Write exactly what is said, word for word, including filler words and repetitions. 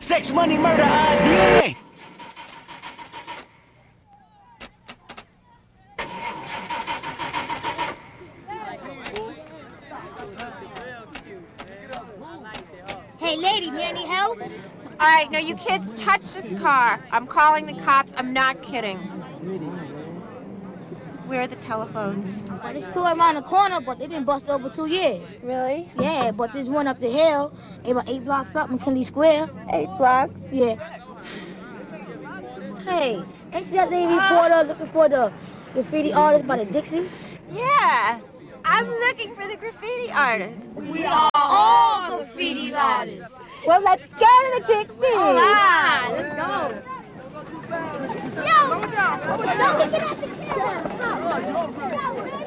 Sex, money, murder, I D N A. Hey, lady, need any help? All right, now you kids touch this car. I'm calling the cops. I'm not kidding. Where are the telephones? Well, there's two around the corner, but they've been busted over two years. Really? Yeah, but there's one up the hill, about eight blocks up in Kennedy Square. Eight blocks? Yeah. Hey, ain't you that lady reporter looking for the graffiti artist by the Dixies? Yeah. I'm looking for the graffiti artist. We are all graffiti artists. Well, let's go to the Dixies. All right, let's go. Yo, don't get out the camera. Stop.